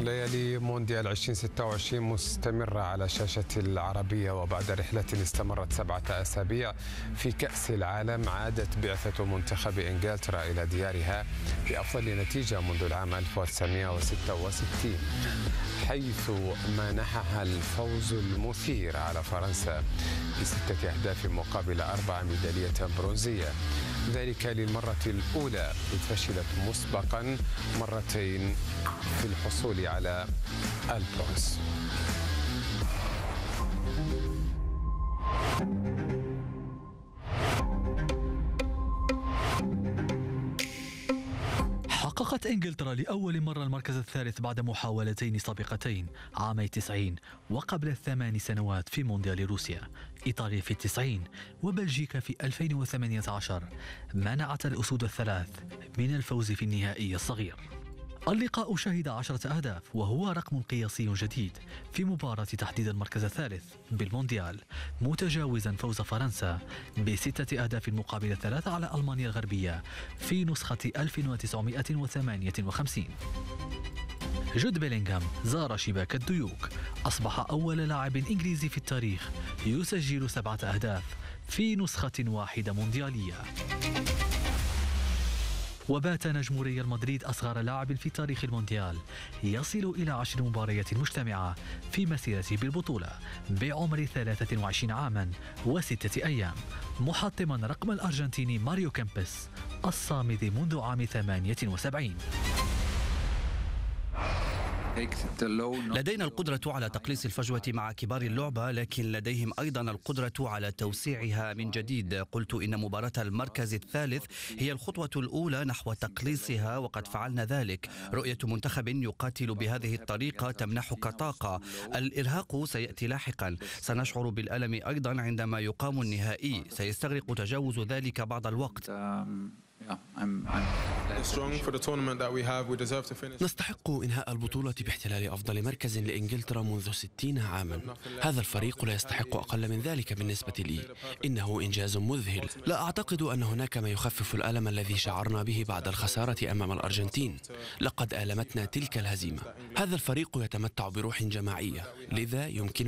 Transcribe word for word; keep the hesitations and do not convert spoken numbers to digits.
ليالي مونديال ألفين وستة وعشرين مستمرة على شاشة العربية، وبعد رحلة استمرت سبعة أسابيع في كأس العالم عادت بعثة منتخب إنجلترا إلى ديارها بأفضل نتيجة منذ العام ألف وتسعمئة وستة وستين، حيث منحها الفوز المثير على فرنسا بستة أهداف مقابل أربع ميدالية برونزية، ذلك للمرة الأولى إذ فشلت مسبقا مرتين في الحصول على البرونز. حققت إنجلترا لأول مرة المركز الثالث بعد محاولتين سابقتين عامي تسعين وقبل الثمان سنوات في مونديال روسيا. إيطاليا في التسعين وبلجيكا في ألفين وثمانية عشر منعت الأسود الثلاث من الفوز في النهائي الصغير. اللقاء شهد عشرة أهداف وهو رقم قياسي جديد في مباراة تحديد المركز الثالث بالمونديال، متجاوزا فوز فرنسا بستة أهداف مقابل ثلاثة على ألمانيا الغربية في نسخة ألف وتسعمئة وثمانية وخمسين. جود بيلينغهام زار شباك الديوك، أصبح أول لاعب إنجليزي في التاريخ يسجل سبعة أهداف في نسخة واحدة مونديالية. وبات نجم ريال مدريد أصغر لاعب في تاريخ المونديال يصل إلى عشر مباريات مجتمعة في مسيرته بالبطولة بعمر ثلاثة وعشرين عاما وستة أيام، محطما رقم الأرجنتيني ماريو كيمبس الصامد منذ عام ثمانية وسبعين. لدينا القدرة على تقليص الفجوة مع كبار اللعبة، لكن لديهم أيضا القدرة على توسيعها من جديد. قلت إن مباراة المركز الثالث هي الخطوة الأولى نحو تقليصها، وقد فعلنا ذلك. رؤية منتخب يقاتل بهذه الطريقة تمنحك طاقة. الإرهاق سيأتي لاحقا، سنشعر بالألم أيضا عندما يقام النهائي، سيستغرق تجاوز ذلك بعض الوقت. نستحق إنهاء البطولة باحتلال أفضل مركز لإنجلترا منذ ستين عاما. هذا الفريق لا يستحق أقل من ذلك بالنسبة لي. إنه إنجاز مذهل. لا أعتقد أن هناك ما يخفف الألم الذي شعرنا به بعد الخسارة أمام الأرجنتين. لقد آلمتنا تلك الهزيمة. هذا الفريق يتمتع بروح جماعية، لذا يمكن